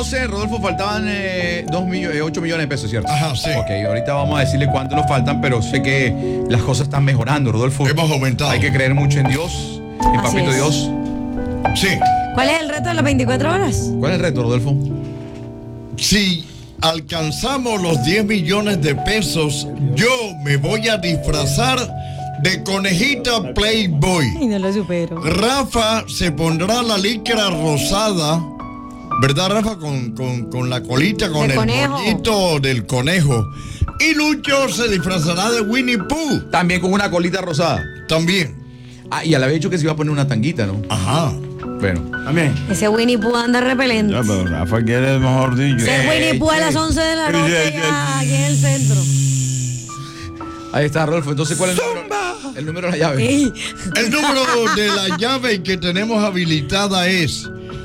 Rodolfo, faltaban 8 millones de pesos, ¿cierto? Ajá, sí. Ok, ahorita vamos a decirle cuánto nos faltan, pero sé que las cosas están mejorando, Rodolfo. Hemos aumentado. Hay que creer mucho en Dios, en Así Papito es. Dios. Sí. ¿Cuál es el reto de las 24 horas? ¿Cuál es el reto, Rodolfo? Si alcanzamos los 10 millones de pesos, yo me voy a disfrazar de conejita Playboy. Y no lo supero. Rafa se pondrá la licra rosada, ¿verdad, Rafa? Con la colita, con De el conejo. moñito del conejo. Y Lucho se disfrazará de Winnie Pooh También con una colita rosada. también. Ah, y a la vez dicho que se iba a poner una tanguita, ¿no? Ajá. Bueno. También. Ese Winnie Pooh anda repelente. Ya, pero Rafa quiere, mejor dicho. Ese Winnie Pooh a las 11 de la noche ya aquí en el centro. Ahí está, Rodolfo. Entonces, ¿cuál es el número de la llave? Ey, El número de la llave que tenemos habilitada es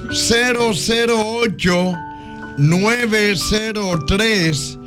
008-903-1438.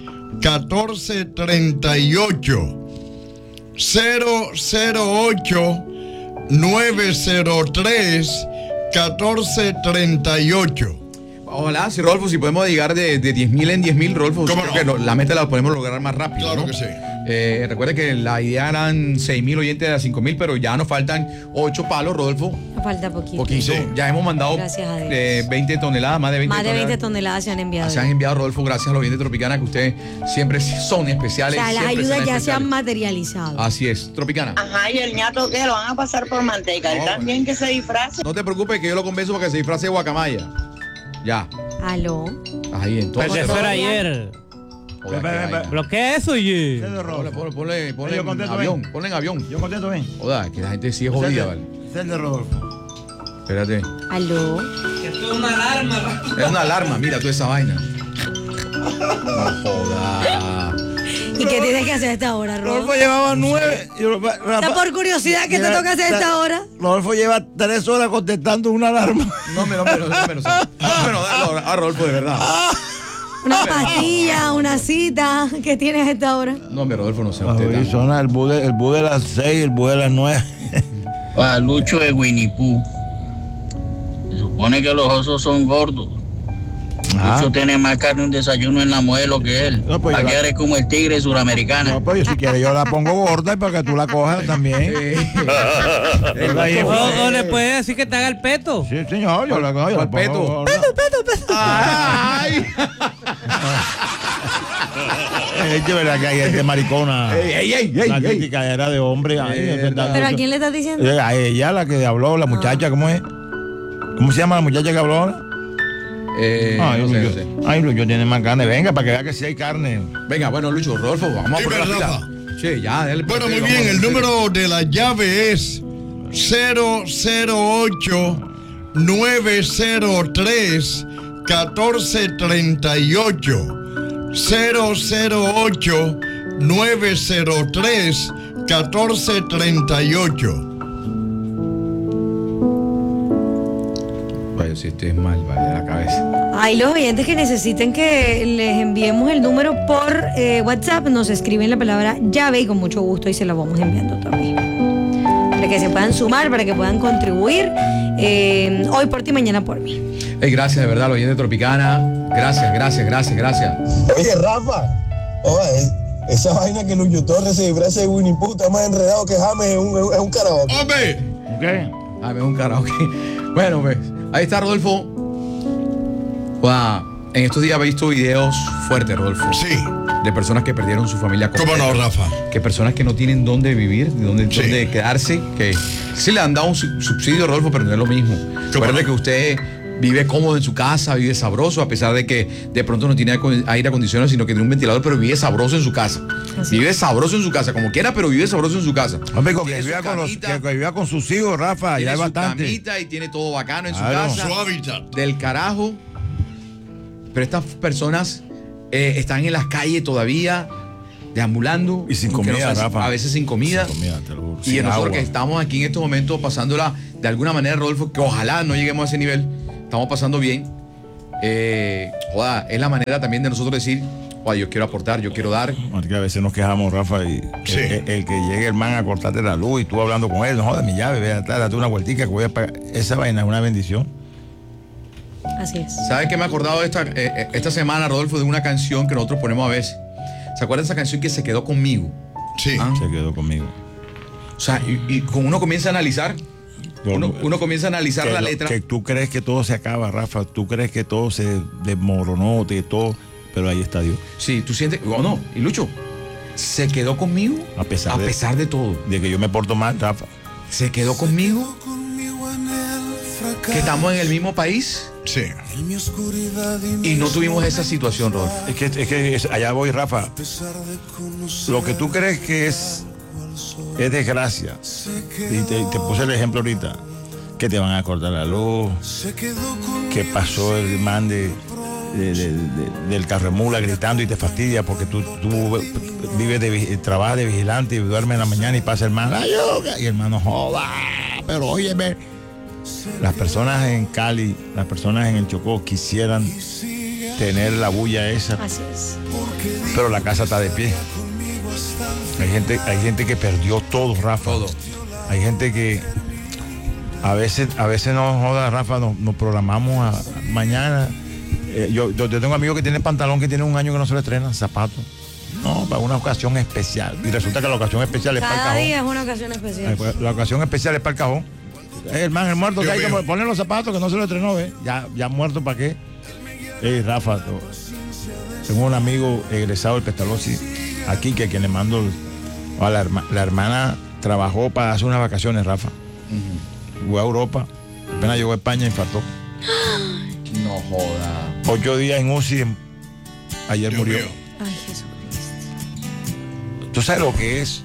008-903-1438. Ojalá, si Rodolfo, si podemos llegar de 10.000 en 10.000, Rodolfo, ¿Cómo creo no? que la meta la podemos lograr más rápido. Claro ¿no? que sí. Recuerde que la idea eran 6.000 oyentes a 5.000, pero ya nos faltan 8 palos, Rodolfo. nos falta poquito. Poquito. Sí. Ya hemos mandado Gracias a Dios. 20 toneladas, más de 20 Más de 20 toneladas. toneladas se han enviado. Se han enviado, Rodolfo, gracias a los oyentes Tropicana, que ustedes siempre son O especiales. sea, las siempre ayudas serán ya se especiales. han materializado. Así es, Tropicana. Ajá, y el ñato que lo van a pasar por manteca. Él No, también que se disfrace. No te preocupes que yo lo convenzo para que se disfrace de guacamaya. Ya. Aló. Ahí entonces. Pero eso era ayer. Joder, Ve, ve, qué ve. vaina. ¿Pero qué es eso, oye? Ese es de Ponle, Rodolfo. ponle Yo en contento, avión. ven. Ponle en avión. Yo contento, ven. Joda, que la gente sí es Ese jodida, es ¿vale? de- ese es el de Rodolfo. Espérate. Aló. Esto es una alarma. Es una alarma, mira toda esa vaina. No joda. ¿Y qué tienes que hacer a esta hora, Rodolfo Rodolfo? llevaba 9. Está por curiosidad que te toca hacer a esta hora. Rodolfo lleva 3 horas contestando una alarma. No, no, dalo a Rodolfo, de verdad. Una pastilla, una cita. ¿Qué tienes a esta hora? No, Rodolfo, no sé. Hoy Usted suena el bus de las 6, el bus de las 9. Para Lucho de Winnie Pooh. Se supone que los osos son gordos. Lucho tiene más carne un desayuno en la modelo que él. No, pues Para yo que la- eres como el tigre suramericana. No, pues si quieres yo la pongo gorda para que tú la cojas también. ¿O le puedes decir que te haga el peto? Sí, señor, yo la cojo. Yo la ¿Cuál peto? pongo gorda. ¡Ay! Es de verdad que hay gente maricona. ¡Ey! La crítica era de hombre. Ay, es verdad. ¿Pero a quién le estás diciendo? A ella, la que habló, la muchacha, ¿cómo es? ¿Cómo se llama la muchacha que habló ahora? Ay, no sé, no Lucho. sé. Ay, Lucho tiene más carne. Venga, para que vea que sí hay carne. Venga, bueno, Lucho, Rodolfo, vamos a Dime, poner la Rafa. fila. Sí, ya, dale. Bueno, muy vamos bien, a el hacer. número de la llave es 008-903-1438. 008-903-1438. Vaya, si estoy mal, vale, de la cabeza. Hay los oyentes que necesiten que les enviemos el número por WhatsApp, nos escriben la palabra llave y con mucho gusto y se la vamos enviando también. Para que se puedan sumar, para que puedan contribuir. Hoy por ti, mañana por mí. Ey, gracias, de verdad, los oyentes de Tropicana. Gracias. Oye, Rafa, esa vaina que Lucho Torres se disfraza de Winnie Pooh está más enredado que James en un karaoke. ¡Hombre! ¿Qué? Ah, me un karaoke. Bueno, pues, ahí está Rodolfo. Wow. En estos días he visto videos fuertes, Rodolfo. Sí. De personas que perdieron su familia ¿Cómo no, Rafa? Que personas que no tienen dónde vivir, dónde Sí. quedarse, que sí le han dado un subsidio, Rodolfo, pero no es lo mismo. Recuerde no? que usted vive cómodo en su casa, vive sabroso, a pesar de que de pronto no tiene aire acondicionado, sino que tiene un ventilador, pero vive sabroso en su casa. Vive sabroso en su casa, como quiera, pero vive sabroso en su casa. Hombre, que Tiene su viva camita, que viva con sus hijos, Rafa, tiene ya hay su bastante. camita y tiene todo bacano en Claro. su casa. Su hábitat. Del carajo. Pero estas personas están en las calles todavía, deambulando. Y sin que no comida, saben- Rafa. A veces sin comida. Sin comida, te lo juro. Y Sin nosotros agua. que estamos aquí en estos momentos pasándola de alguna manera, Rodolfo, que ojalá no lleguemos a ese nivel, estamos pasando bien. Joda, es la manera también de nosotros decir, joda, yo quiero aportar, yo quiero dar. Porque a veces nos quejamos, Rafa, y Sí. el que llegue el man a cortarte la luz y tú hablando con él, no jodas mi llave, ve atrás, date una vueltica que voy a pagar. Esa vaina es una bendición. Así es. ¿Sabes qué me he acordado esta semana, Rodolfo, de una canción que nosotros ponemos a veces? ¿Se acuerdan de esa canción que se quedó conmigo? Sí. ¿Ah? Se quedó conmigo. O sea, y como uno comienza a analizar, uno comienza a analizar la letra. Que tú crees que todo se acaba, Rafa. Tú crees que todo se desmoronó, todo, pero ahí está Dios. Sí, tú sientes, o no, y Lucho, se quedó conmigo A pesar de todo. De que yo me porto mal, Rafa. Se quedó conmigo. Que estamos en el mismo país Sí. y no tuvimos esa situación, Rodolfo. Allá voy, Rafa. Lo que tú crees que es desgracia. Y te puse el ejemplo ahorita. Que te van a cortar la luz. Que pasó el man del carremula gritando y te fastidia porque tú vives trabajas de vigilante y duermes en la mañana y pasa el man, y el man no joda. Pero óyeme, las personas en Cali, las personas en el Chocó quisieran tener la bulla esa, Así es. pero la casa está de pie. Hay gente que perdió todo, Rafa. Todo. Hay gente que a veces no joda, Rafa, nos programamos a mañana. Yo tengo amigos que tienen pantalón que tienen un año que no se le estrenan, zapatos. No, para una ocasión especial. Y resulta que la ocasión especial es para el Cada cajón. día es una ocasión especial. La ocasión especial es para el cajón. El muerto que hay que poner los zapatos que no se lo estrenó, ¿ves? Ya muerto, ¿para qué? Rafa, tengo un amigo egresado del Pestalozzi aquí que quien le mando a la hermana trabajó para hacer unas vacaciones, Rafa. Fue a Europa, apenas llegó a España y infartó. No joda. 8 días en UCI, ayer Dios murió. mío. Ay, Jesucristo. ¿Tú sabes lo que es?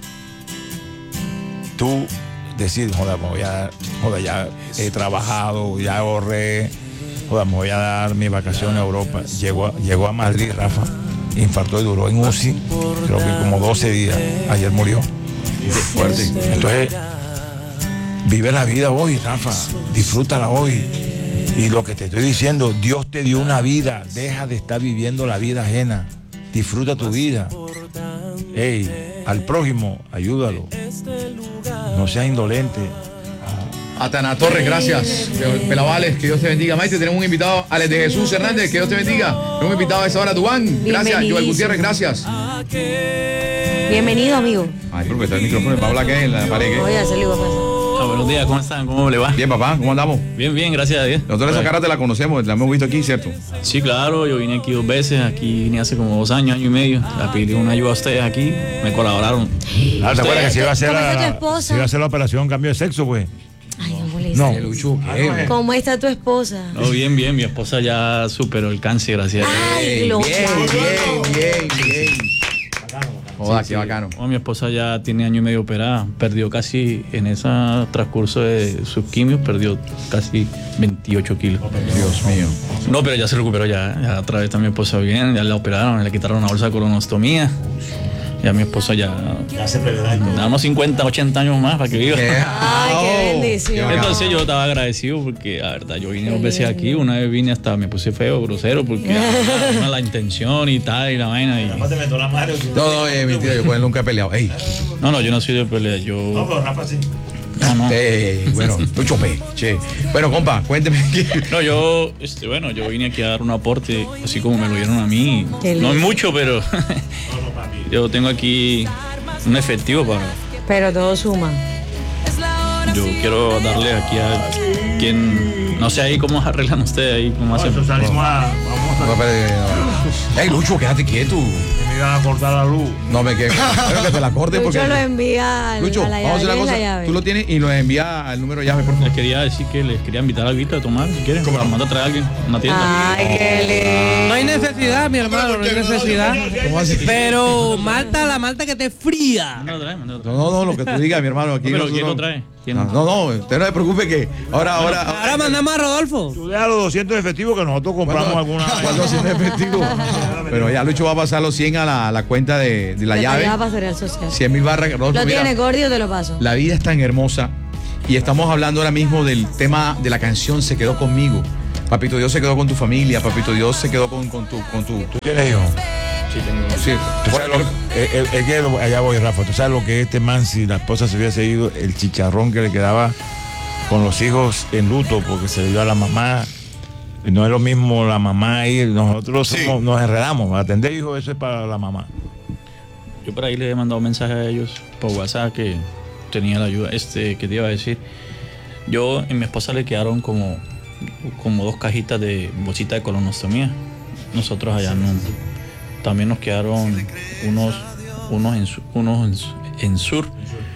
Tú decir, ya he trabajado, ya ahorré, me voy a dar mis vacaciones a Europa. Llegó a Madrid, Rafa, infartó y duró en UCI, creo que como 12 días. Ayer murió. Fuerte. Entonces, vive la vida hoy, Rafa, disfrútala hoy. Y lo que te estoy diciendo, Dios te dio una vida, deja de estar viviendo la vida ajena, disfruta tu vida. Al prójimo, ayúdalo. No seas indolente. Atana Torres, gracias. Pelavales, que Dios te bendiga. Maite, tenemos un invitado, Alex de Jesús Hernández, que Dios te bendiga. Tenemos un invitado a esa hora, Dubán. Gracias. Joel Gutiérrez, gracias. Bienvenido, amigo. Ay, porque está el micrófono para hablar que en la pared. Voy a hacerle igual. buenos días, ¿cómo están? ¿Cómo le va? Bien, papá, ¿cómo andamos? Bien, bien, gracias a Dios. Nosotros esa cara te la conocemos, la hemos visto aquí, ¿cierto? Sí, claro, yo vine aquí 2 veces, aquí vine hace como 2 años, año y medio. Le pedí una ayuda a ustedes aquí, me colaboraron. ¿Te acuerdas que se iba a hacer ¿Cómo está tu esposa? se iba a hacer la operación cambio de sexo, pues? Ay, no molesta. No. Lucho, ¿qué? ¿Cómo está tu esposa? No, bien, bien, mi esposa ya superó el cáncer, gracias a Dios. Ay, lo Bien. Joda, qué bacano. No, mi esposa ya tiene año y medio operada, perdió casi, en ese transcurso de sus quimios, perdió casi 28 kilos. Dios mío. No, pero ya se recuperó ya otra vez está mi esposa bien, ya la operaron, le quitaron una bolsa de colonostomía. Ya mi esposa ya se prevé da unos 50, 80 años más para que viva. Ay, qué bendición. Entonces yo estaba agradecido porque, la verdad, yo vine 2 veces aquí, una vez vine hasta me puse feo, grosero, porque la intención y tal, y la vaina. Y... No, mentira, yo con él nunca he peleado. Ey. No, yo no soy de pelea, yo... No, pero Rafa sí. No. Bueno, Lucho P. Che. Bueno, compa, cuénteme. No, yo vine aquí a dar un aporte, así como me lo dieron a mí. No es mucho, pero yo tengo aquí un efectivo para... Pero todo suma. Yo quiero darle aquí a quien... No sé ahí cómo arreglan ustedes, ahí cómo hacen. Ey, Lucho, quédate quieto. Me iban a cortar la luz. No me quedo. Espero que te la corte porque. Lucho lo envía Lucho, a la vamos a hacer llave. una La cosa. llave. Tú lo tienes y lo envías al número de llave, por favor. Les quería decir que les quería invitar a algo a tomar, si quieren. Para mandar a traer a alguien a una tienda. Ay, qué No hay necesidad, mi hermano, no hay necesidad. ¿Cómo así? Pero la malta que esté fría. No, lo que tú digas, mi hermano. Aquí Pero nosotros- ¿quién lo trae? ¿Quién? No, usted no se preocupe que ahora. mandamos a Rodolfo. Tú dejas los 200 efectivos que nosotros compramos alguna. ¿Cuándo sin efectivo? Pero ya Lucho va a pasar los 100 a la cuenta de la llave. Ya pastoreal social. 100.000 barras. Rodolfo, Lo mira, tiene, Gordio, te lo paso. la vida es tan hermosa y estamos hablando ahora mismo del tema de la canción Se quedó conmigo. Papito Dios se quedó con tu familia, Papito Dios se quedó con tu. ¿Tú tienes hijos? Sí, tengo. Sí. ¿Tú sabes es que allá voy, Rafa. ¿Tú sabes lo que es este man si la esposa se hubiese ido? El chicharrón que le quedaba con los hijos en luto porque se le dio a la mamá. No es lo mismo la mamá y nosotros Sí. nos enredamos. Atender hijos, eso es para la mamá. Yo por ahí le he mandado un mensaje a ellos por WhatsApp que tenía la ayuda. Que te iba a decir. Yo y mi esposa le quedaron como 2 cajitas de bolsita de colonostomía. Nosotros allá no. También nos quedaron unos en sur,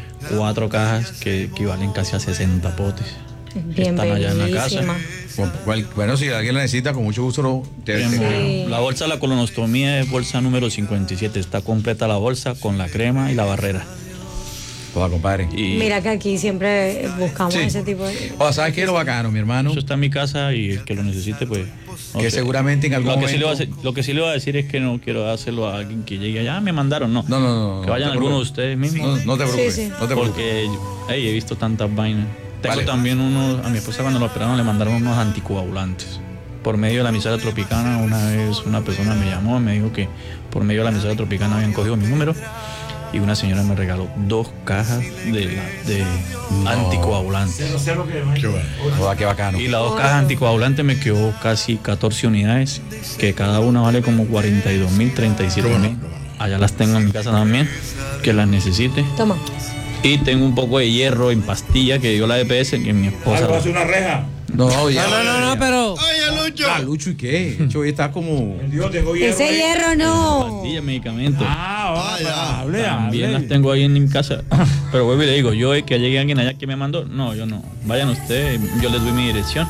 4 cajas que equivalen casi a 60 potes. Bien Están allá en la casa. bellísima. Bueno, si alguien la necesita, con mucho gusto Sí. La bolsa de la colonostomía es bolsa número 57. Está completa la bolsa con la crema y la barrera. Joda, compadre. Y Mira que aquí siempre buscamos Sí. ese tipo de... Joda, ¿sabes qué es lo bacano, mi hermano? eso está en mi casa y el que lo necesite, pues. no Que sé. seguramente en algún lo que, sí momento... lo que sí le voy a decir es que no quiero dárselo a alguien que llegue allá. Me mandaron, no. No. Que vayan no te algunos de preocupes. ustedes mismos. No te preocupes. Sí, sí. No te preocupes. Porque he visto tantas vainas. Tengo Vale. también a mi esposa cuando lo operaron le mandaron unos anticoagulantes. Por medio de la emisora Tropicana, una vez una persona me llamó, me dijo que por medio de la emisora Tropicana habían cogido mi número y una señora me regaló 2 cajas de anticoagulantes. Qué bueno. Joda, qué bacano. Y las 2 cajas anticoagulantes me quedó casi 14 unidades, que cada una vale como 42.000, 37.000. Allá las tengo en mi casa también, que las necesite. Toma. Y tengo un poco de hierro en pastilla que dio la EPS, que mi esposa... una reja. No, ya. No, pero. Oye, Lucho. Ah, Lucho, ¿y qué? Lucho, hoy está como... Dios, tengo hierro. Ese hierro no. Pastillas, medicamentos. Vaya. También las tengo ahí en mi casa. Pero vuelvo y le digo, yo que llegue alguien allá que me mandó, no, yo no. Vayan ustedes, yo les doy mi dirección.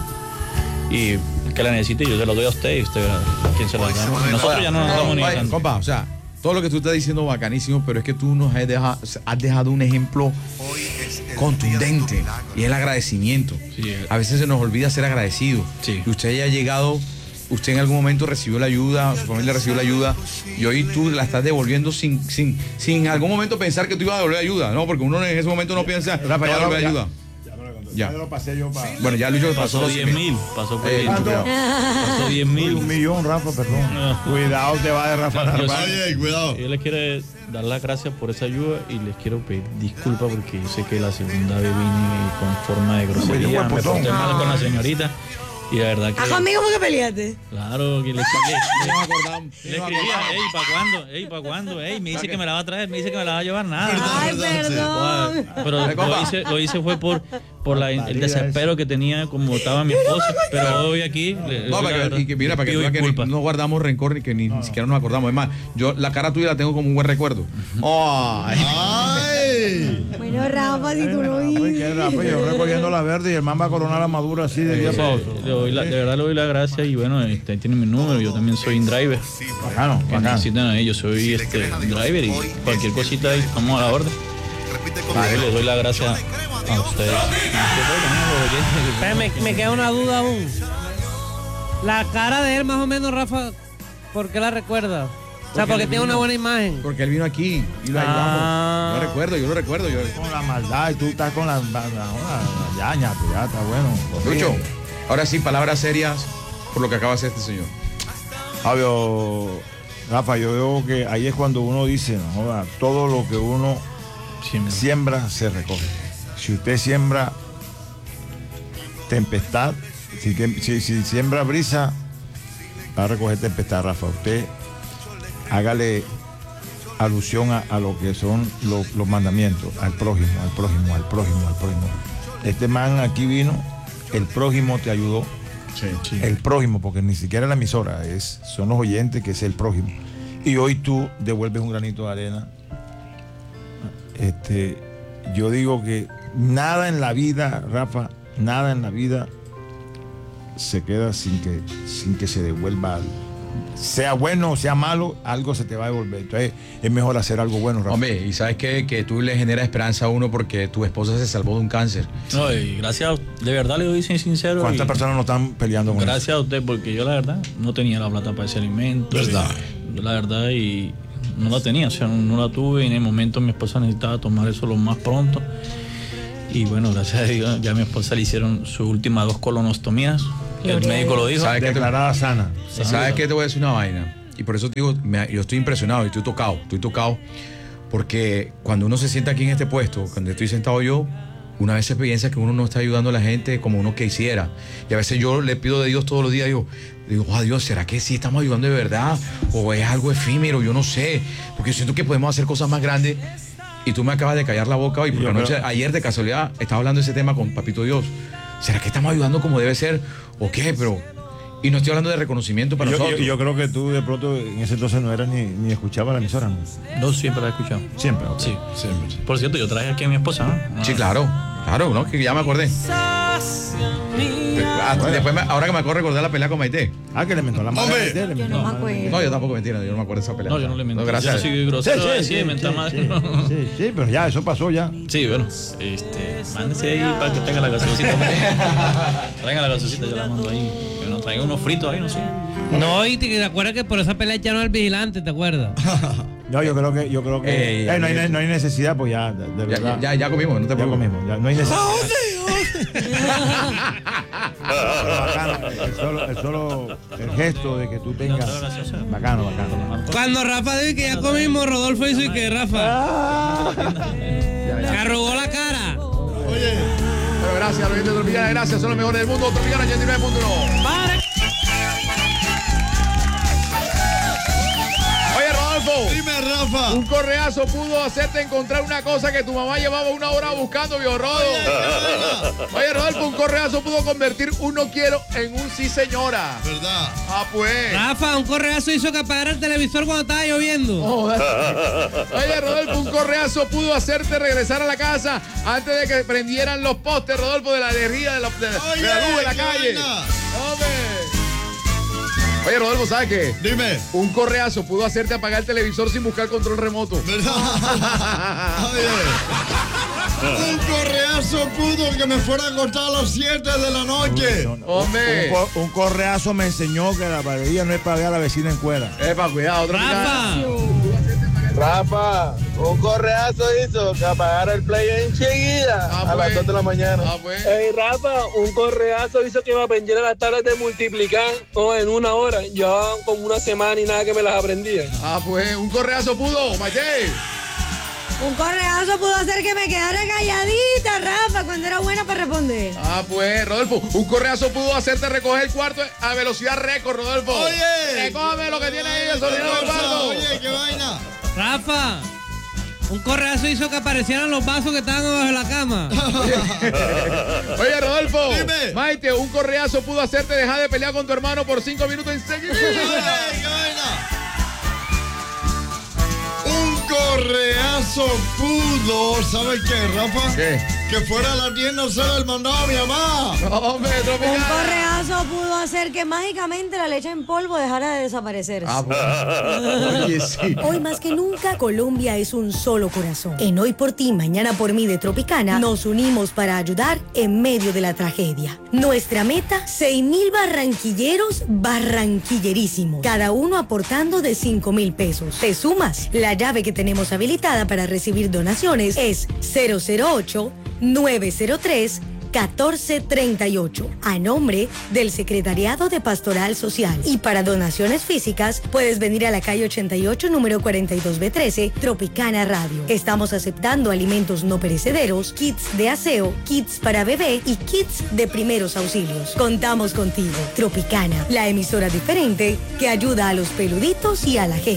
Y el que la necesite, yo se la doy a usted y usted verá quién se la da. Nosotros ya no nos damos ni Oye, tanto. compa, o sea, todo lo que tú estás diciendo bacanísimo, pero es que tú nos has dejado un ejemplo contundente y el agradecimiento. Sí. A veces se nos olvida ser agradecido. Sí. Y usted ya ha llegado, usted en algún momento recibió la ayuda, su familia recibió la ayuda y hoy tú la estás devolviendo sin en algún momento pensar que tú ibas a devolver ayuda, ¿no? Porque uno en ese momento no piensa, Rafa, "Te voy a ya devolver lo- ayuda. Ya. Yo lo pasé yo para. Bueno, ya Lucho pasó Pasó los 10.000, pasó por Eh, 10.000. cuidado. Pasó 10.000. 1 millón, Rafa, perdón. Cuidado, te va de Rafa. Yo Rafa. Oye, cuidado. Yo les quiero dar las gracias por esa ayuda y les quiero pedir disculpas porque yo sé que la segunda vez vine con forma de grosería, me porté mal con la señorita y la verdad que... Ah, conmigo porque peleaste. Claro, que le escribía, ey, ¿para cuándo? Ey, ¿para cuándo? Ey, me dice que me la va a traer, me dice que me la va a llevar, nada. Ay, perdón. Pero lo hice fue por el desespero que tenía como estaba mi esposa. Pero hoy aquí... No, para que, mira, para que tú veas que no guardamos rencor ni que ni siquiera nos acordamos. Es más, yo la cara tuya la tengo como un buen recuerdo. Ay. Ay. Bueno, Rafa, si tú lo Oye, dices. qué Rafa, yo recogiendo la verde y el man va a coronar la madura así de día para otro. De verdad le doy las gracias y bueno, ahí tiene mi número, yo también soy driver. Bacano, Que bacano. necesitan a ellos, soy driver y cualquier cosita ahí estamos a la orden. Y les doy las gracias a ustedes. Espérame, me queda una duda aún. La cara de él, más o menos, Rafa, ¿por qué la recuerda? O sea, porque tiene una buena imagen. Porque él vino aquí y lo ayudamos. Yo lo recuerdo. Con la maldad y tú estás con la yaña, tú ya está bueno. Lucho, ahora sí, palabras serias por lo que acaba de hacer este señor. Fabio, Rafa, yo veo que ahí es cuando uno dice, no joda, todo lo que uno siembra se recoge. Si usted siembra tempestad, si siembra brisa, va a recoger tempestad, Rafa. Usted hágale alusión a lo que son los mandamientos, al prójimo. Este man aquí vino, el prójimo te ayudó. Sí. El prójimo, porque ni siquiera la emisora, son los oyentes que es el prójimo. Y hoy tú devuelves un granito de arena. Yo digo que nada en la vida, Rafa, nada en la vida se queda sin que se devuelva algo. Sea bueno o sea malo, algo se te va a devolver. Entonces es mejor hacer algo bueno, Rafa. Hombre, y sabes que tú le generas esperanza a uno porque tu esposa se salvó de un cáncer. No, y gracias, de verdad le doy sincero. ¿Cuántas y personas no están peleando con gracias a usted, porque yo la verdad no tenía la plata para ese alimento. ¿Verdad? Yo la verdad y no la tenía, o sea, no la tuve y en el momento mi esposa necesitaba tomar eso lo más pronto. Y bueno, gracias a Dios, ya a mi esposa le hicieron sus últimas 2 colonostomías. El médico lo dijo. ¿Sabes qué? declarada sana. ¿Sabes qué? Te voy a decir una vaina. Y por eso te digo, yo estoy impresionado y estoy tocado. Porque cuando uno se sienta aquí en este puesto, cuando estoy sentado yo, una vez se piensa que uno no está ayudando a la gente como uno quisiera. Y a veces yo le pido de Dios todos los días, digo, Dios, ¿será que sí estamos ayudando de verdad? ¿O es algo efímero? Yo no sé. Porque yo siento que podemos hacer cosas más grandes. Y tú me acabas de callar la boca hoy, porque ayer de casualidad estaba hablando de ese tema con Papito Dios. ¿Será que estamos ayudando como debe ser? ¿O qué? Pero... Y no estoy hablando de reconocimiento para nosotros. Yo creo que tú de pronto en ese entonces no eras ni escuchabas la emisora, ¿no? No, siempre la he escuchado. Siempre. Sí, siempre. Por cierto, yo traje aquí a mi esposa, ¿no? Sí, claro, ¿no? Que ya me acordé. Después, ahora que me acuerdo de recordar la pelea con Maite. Que le mentó la madre. Yo no me acuerdo. No, yo tampoco, mentira, yo no me acuerdo de esa pelea. No, yo no le mentí. No, gracias. Yo soy grosero, mentar madre. Sí, pero ya, eso pasó ya. Sí, bueno, mándese ahí para que tenga la gasolcita. Traigan la gasolcita, yo la mando ahí. Bueno, traigan unos fritos ahí, no sé. No, y te acuerdas que por esa pelea echaron al vigilante, ¿te acuerdas? No, yo creo que no hay necesidad, pues ya, de verdad. Ya comimos, no te preocupes. Ya comimos, ya no hay necesidad. Bacano, el gesto de que tú tengas. Bacano. Cuando Rafa dijo que ya comimos, Rodolfo hizo y que Rafa. Se arrugó la cara. Oye. Pero gracias, los oyentes de Tropicana, gracias, son los mejores del mundo. Tropicana 89.1. Oye, Rodolfo. Dime, Rafa. Un correazo pudo hacerte encontrar una cosa que tu mamá llevaba 1 hora buscando, viejo Rodo. Oye, Rodolfo, un correazo pudo convertir un no quiero en un sí, señora. ¿Verdad? Pues. Rafa, un correazo hizo que apagara el televisor cuando estaba lloviendo. Oye, Rodolfo, un correazo pudo hacerte regresar a la casa antes de que prendieran los postes, Rodolfo, de la herrería de la luz de la calle. Oye, Rodolfo, ¿sabes qué? Dime. Un correazo pudo hacerte apagar el televisor sin buscar control remoto. ¿Verdad? Un correazo pudo que me fuera a acostar a las 7 de la noche. Hombre. Un correazo me enseñó que la panadería no es para ver a la vecina en cuera. Cuidado, Rafa, un correazo hizo que apagara el play enseguida a las 2 de la mañana. Hey, Rafa, un correazo hizo que me aprendiera las tablas de multiplicar en 1 hora. Llevaban como 1 semana y nada que me las aprendía. Pues, un correazo pudo, Maite. Un correazo pudo hacer que me quedara calladita, Rafa, cuando era buena para responder. Pues, Rodolfo, un correazo pudo hacerte recoger el cuarto a velocidad récord, Rodolfo. Oye. Recógeme lo que tiene ahí el solinero del cuarto. Oye, qué vaina. Rafa, un correazo hizo que aparecieran los vasos que estaban abajo de la cama. Oye, Rodolfo. Dime. Maite, un correazo pudo hacerte dejar de pelear con tu hermano por 5 minutos enseguida. Oye, qué vaina. Un correazo pudo, ¿sabes qué, Rafa? ¿Qué? Que fuera a la tienda a hacer el mandado a mi mamá. Hombre, Tropicana. Un correazo pudo hacer que mágicamente la leche en polvo dejara de desaparecer. Oye, sí. Hoy más que nunca, Colombia es un solo corazón. En Hoy por Ti, Mañana por Mí de Tropicana, nos unimos para ayudar en medio de la tragedia. Nuestra meta, 6,000 barranquilleros barranquillerísimos, cada uno aportando de 5,000 pesos. ¿Te sumas? La llave que tenemos habilitada para recibir donaciones es 008-903-1438, a nombre del Secretariado de Pastoral Social. Y para donaciones físicas, puedes venir a la calle 88, número 42B13, Tropicana Radio. Estamos aceptando alimentos no perecederos, kits de aseo, kits para bebé y kits de primeros auxilios. Contamos contigo. Tropicana, la emisora diferente que ayuda a los peluditos y a la gente.